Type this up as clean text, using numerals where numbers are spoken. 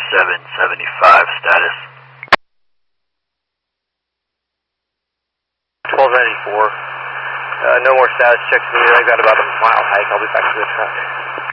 775 status. 1294. No more status checks needed. I got about a mile hike. I'll be back to the truck.